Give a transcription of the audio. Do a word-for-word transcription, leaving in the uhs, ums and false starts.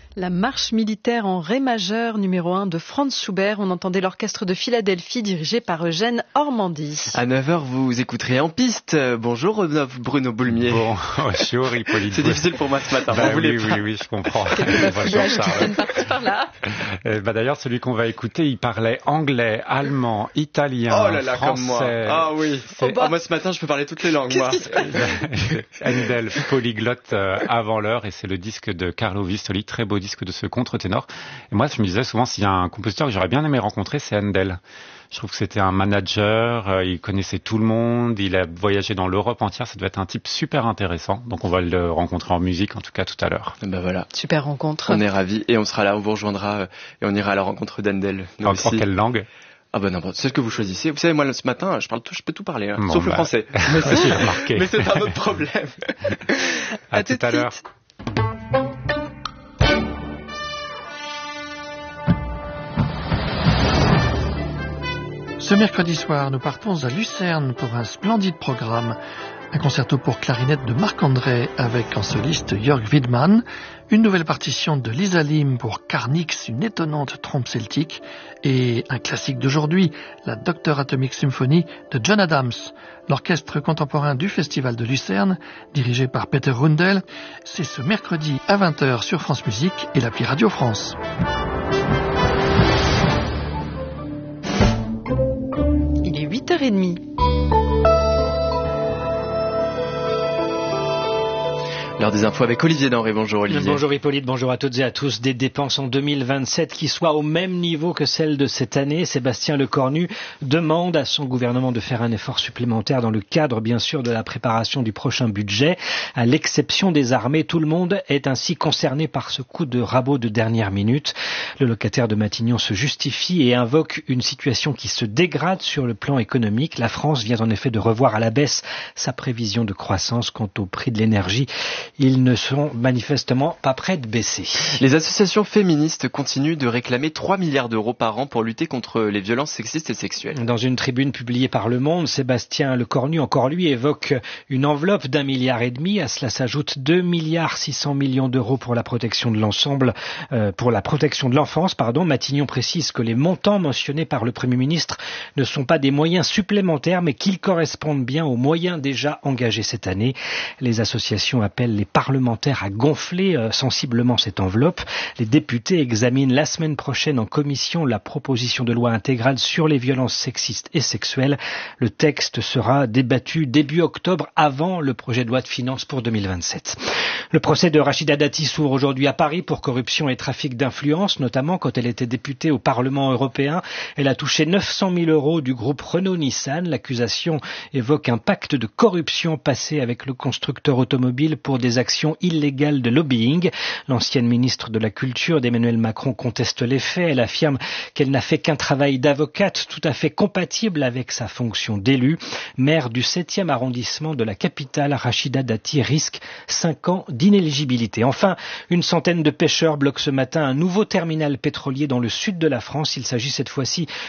La marche militaire en ré majeur numéro un de Franz Schubert. On entendait l'orchestre de Philadelphie dirigé par Eugène Ormandy. À neuf heures, vous écouterez En Piste. Bonjour Bruno Boulmier. Bonjour Hippolyte. C'est difficile pour moi ce matin. Bah, vous oui, voulez oui, oui, je comprends. par là. Euh, bah, d'ailleurs, celui qu'on va écouter, il parlait anglais, allemand, italien, oh là là, français. Comme moi. Ah oui. Oh, bah. oh, moi ce matin, je peux parler toutes les langues. Moi. Handel, polyglotte euh, avant l'heure, et c'est le disque de Carlo Vistoli, très beau disque de ce contre-ténor. Et moi, je me disais souvent, s'il y a un compositeur que j'aurais bien aimé rencontrer, c'est Handel. Je trouve que c'était un manager, euh, il connaissait tout le monde, il a voyagé dans l'Europe entière, ça devait être un type super intéressant. Donc on va le rencontrer en musique, en tout cas tout à l'heure. Ben voilà. Super rencontre. On est ravis et on sera là, on vous rejoindra et on ira à la rencontre d'Handel. En, en quelle langue? Ah ben n'importe, c'est ce que vous choisissez. Vous savez, moi ce matin, je parle tout, je peux tout parler, hein, bon, sauf bah. le français. Mais c'est, J'ai remarqué. mais c'est un autre problème. à, à tout, tout à l'heure. Ce mercredi soir, nous partons à Lucerne pour un splendide programme. Un concerto pour clarinette de Marc-André avec en soliste Jörg Widmann, une nouvelle partition de Lisa Lim pour Carnix, une étonnante trompe celtique, et un classique d'aujourd'hui, la Doctor Atomic Symphony de John Adams, l'orchestre contemporain du Festival de Lucerne, dirigé par Peter Rundel. C'est ce mercredi à vingt heures sur France Musique et l'appli Radio France. Il est huit heures trente. L'heure des infos avec Olivier Denré. Bonjour Olivier. Bonjour Hippolyte, bonjour à toutes et à tous. Des dépenses en deux mille vingt-sept qui soient au même niveau que celles de cette année. Sébastien Lecornu demande à son gouvernement de faire un effort supplémentaire dans le cadre, bien sûr, de la préparation du prochain budget. À l'exception des armées, tout le monde est ainsi concerné par ce coup de rabot de dernière minute. Le locataire de Matignon se justifie et invoque une situation qui se dégrade sur le plan économique. La France vient en effet de revoir à la baisse sa prévision de croissance. Quant au prix de l'énergie, ils ne sont manifestement pas prêts de baisser. Les associations féministes continuent de réclamer trois milliards d'euros par an pour lutter contre les violences sexistes et sexuelles. Dans une tribune publiée par Le Monde, Sébastien Lecornu, encore lui, évoque une enveloppe d'un milliard et demi. À cela s'ajoutent deux milliards six cents millions d'euros pour la protection de l'ensemble, euh, pour la protection de l'enfance, pardon. Matignon précise que les montants mentionnés par le Premier ministre ne sont pas des moyens supplémentaires, mais qu'ils correspondent bien aux moyens déjà engagés cette année. Les associations appellent les parlementaires à gonfler euh, sensiblement cette enveloppe. Les députés examinent la semaine prochaine en commission la proposition de loi intégrale sur les violences sexistes et sexuelles. Le texte sera débattu début octobre avant le projet de loi de finances pour deux mille vingt-sept. Le procès de Rachida Dati s'ouvre aujourd'hui à Paris pour corruption et trafic d'influence, notamment quand elle était députée au Parlement européen. Elle a touché neuf cent mille euros du groupe Renault-Nissan. L'accusation évoque un pacte de corruption passé avec le constructeur automobile pour des actions illégales de lobbying. L'ancienne ministre de la Culture d'Emmanuel Macron conteste les faits. Elle affirme qu'elle n'a fait qu'un travail d'avocate tout à fait compatible avec sa fonction d'élue. Maire du septième arrondissement de la capitale, Rachida Dati risque cinq ans d'inéligibilité. Enfin, une centaine de pêcheurs bloquent ce matin un nouveau terminal pétrolier dans le sud de la France. Il s'agit cette fois-ci